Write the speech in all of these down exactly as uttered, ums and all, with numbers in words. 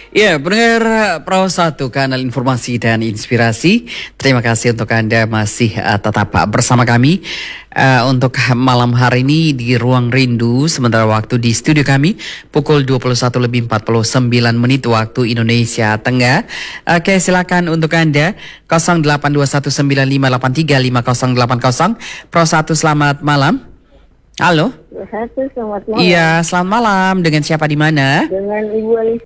Ya, pendengar Perahu Satu, kanal informasi dan inspirasi. Terima kasih untuk Anda masih uh, tetap bersama kami uh, untuk malam hari ini di Ruang Rindu. Sementara waktu di studio kami pukul dua puluh satu lebih empat puluh sembilan menit waktu Indonesia Tengah. Oke, silakan untuk Anda nol delapan dua satu sembilan lima delapan tiga lima nol delapan nol. Perahu Satu, selamat malam. Halo. Satu, selamat malam. Iya, selamat malam. Dengan siapa di mana? Dengan Ibu Alisa.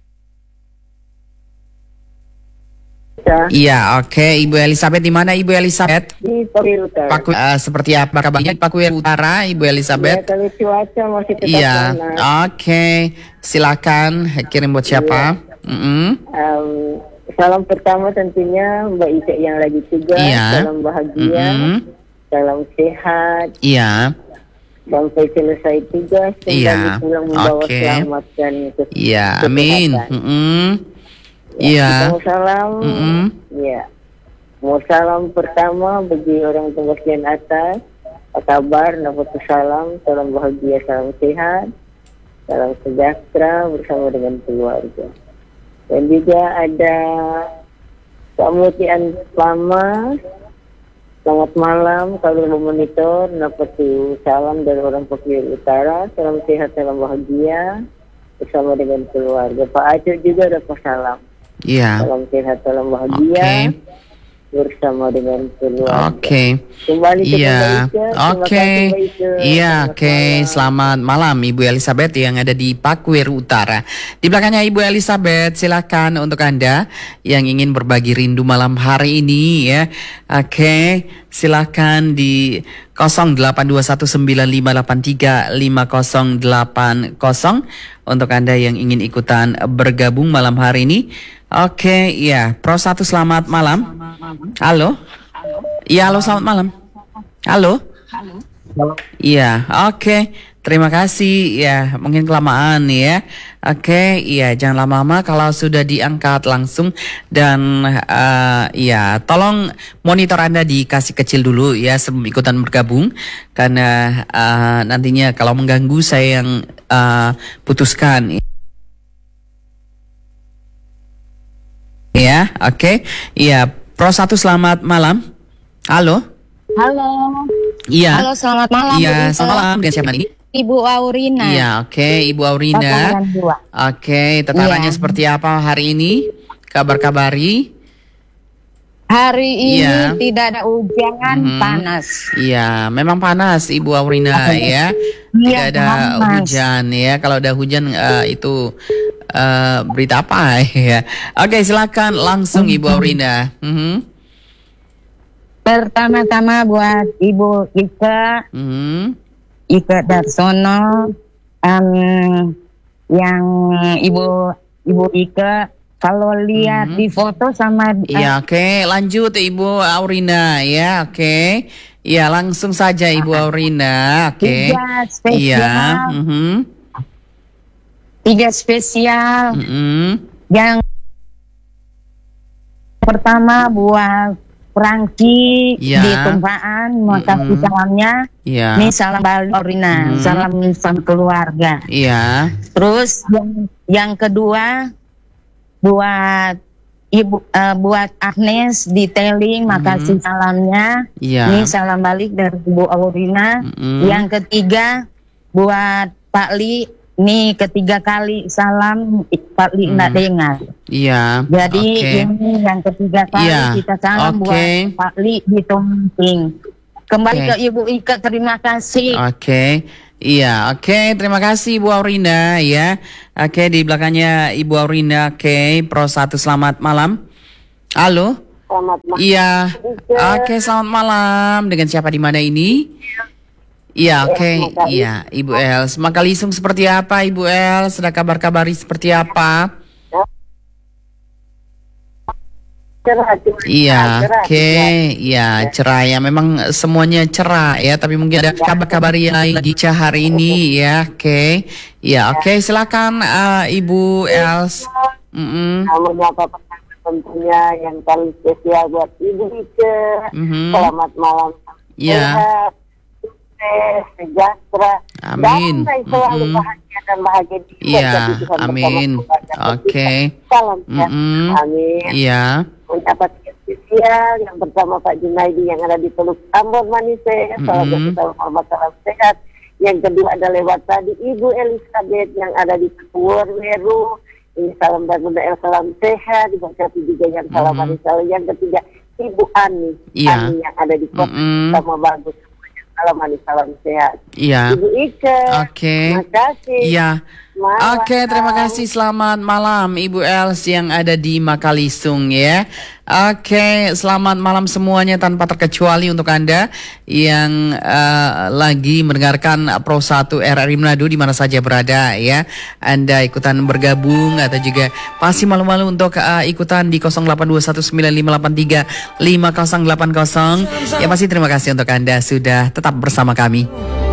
Iya, oke. Okay. Ibu Elizabeth di mana, Ibu Elizabeth? Di Pakuir Utara. Paku, uh, seperti apa kabarnya di Pakuir Utara, Ibu Elizabeth? Ya, kalau cuaca masih tetap Iya, panas. oke. Okay. Silakan kirim buat siapa? Iya. Mm -hmm. um, salam pertama tentunya Mbak Ika yang lagi tugas. Iya. Salam bahagia. Mm -hmm. Salam sehat. Iya. Sampai selesai tugas. Iya. Pulang membawa okay. selamat dan kesehatan. Iya, amin. Mm -hmm. Ya, iya. Mau salam, mm -hmm. ya. Mau salam pertama bagi orang tua bagian atas. Apa kabar? Dapat salam, salam bahagia, salam sehat, salam sejahtera bersama dengan keluarga. Dan juga ada Pak Mutian Lama. Selamat malam, kalau memonitor dapat salam dari orang Pakuir Utara, salam sehat, salam bahagia bersama dengan keluarga. Pak Aceh juga dapat salam. Iya. Salam sehat, salam bahagia okay. bersama dengan keluarga. Oke. Okay. Kembali ke Iya. Oke. Okay. Iya, oke. Okay. Selamat malam Ibu Elizabeth yang ada di Pakuir Utara. Di belakangnya Ibu Elizabeth, silakan untuk Anda yang ingin berbagi rindu malam hari ini ya. Oke, okay. Silakan di nol delapan dua satu sembilan lima delapan tiga lima nol delapan nol untuk Anda yang ingin ikutan bergabung malam hari ini. Oke, okay, ya. Pro satu, selamat malam. Halo. Iya, halo, selamat malam. Halo. Iya, oke. Okay. Terima kasih. Ya, mungkin kelamaan ya. Oke, okay, iya, jangan lama-lama kalau sudah diangkat langsung dan uh, ya, tolong monitor Anda dikasih kecil dulu ya sebelum ikutan bergabung karena uh, nantinya kalau mengganggu saya yang uh, putuskan. Ya, oke. Okay. Iya, Pro satu, selamat malam. Halo. Halo. Iya. Halo, selamat malam. Iya, selamat malam. Dengan siapa ini? Ibu Aurina. Iya, oke, okay. Ibu Aurina. Oke, okay. Tetarannya iya. Seperti apa hari ini? Kabar-kabari? Hari ini iya. Tidak ada hujan, mm-hmm. panas. Iya, memang panas Ibu Aurina ya. Tidak iya, ada panas. Hujan ya. Kalau ada hujan uh, itu uh, berita apa ya? Oke, okay, silakan langsung mm-hmm. Ibu Aurina. Mm-hmm. Pertama-tama buat Ibu Ika. Mm-hmm. Ika Darsono, um, yang ibu ibu Ika kalau lihat hmm. di foto sama ya oke okay. Lanjut Ibu Aurina ya oke okay. Ya langsung saja Ibu Aurina oke okay. Tiga spesial ya. mm-hmm. Tiga spesial mm-hmm. Yang pertama buat Franky ya. Di Tumpaan, makasih mm-hmm. salamnya. Ya. Ini salam Bali Aurina, mm-hmm. salam salam keluarga. Iya. Terus yang yang kedua buat Ibu uh, buat Agnes di Teling, makasih mm-hmm. salamnya. Iya. Ini salam balik dari Ibu Aurina. Mm-hmm. Yang ketiga buat Pak Li. Ini ketiga kali salam Pak Li nggak hmm. dengar. Iya. Jadi okay. ini yang ketiga kali yeah. kita salam okay. buat Pak Li di Tumping. Kembali okay. ke Ibu Ika, terima kasih. Oke. Okay. Iya, oke, okay. Terima kasih Ibu Aurina ya. Oke, okay. Di belakangnya Ibu Aurina. Oke, okay. Pro satu, selamat malam. Halo. Selamat malam. Iya. Oke, okay. Selamat malam. Dengan siapa di mana ini? Iya, oke. Okay. Iya, Ibu Els. Makalisung seperti apa, Ibu Els? Sudah kabar-kabari seperti apa? Cerah, cerah. Iya, oke. Okay. Iya, cerah ya. Memang semuanya cerah ya, tapi mungkin ada kabar-kabar yang lagi cerah hari ini ya. Oke. Okay. Iya, oke. Okay. Silakan uh, Ibu Els. Mm-mm. Tentunya yang paling spesial buat Ibu Ika. Mm-hmm. Selamat malam. Iya. sukses, sejahtera, Amin. damai selalu Mm-mm. bahagia dan bahagia di Iya, Tuhan amin. bersama keluarga Oke. kita. Salam sehat. Mm-mm. Amin. Iya. Mendapat spesial yang pertama Pak Junaidi yang ada di Teluk Ambon Manise, salam Mm-mm. satu hormat salam sehat. Yang kedua ada lewat tadi Ibu Elizabeth yang ada di Tepuur Weru. Ini salam dan El salam sehat. Diberkati juga yang salam Mm-mm. manis. Yang ketiga Ibu Ani, Iya. Ani yang ada di Kota Mm-mm. sama bagus. Salam manis salam sehat. Iya. Ibu Ike. Oke. Terima kasih. Iya. Malam. Oke, terima kasih. Selamat malam Ibu Els yang ada di Makalisung ya. Oke, selamat malam semuanya tanpa terkecuali untuk Anda yang eh, lagi mendengarkan Pro satu R R I Manado di mana saja berada ya. Anda ikutan bergabung atau juga pasti malu-malu untuk eh, ikutan di nol delapan dua satu sembilan lima delapan tiga lima nol delapan nol. Ya pasti terima kasih untuk Anda sudah tetap bersama kami.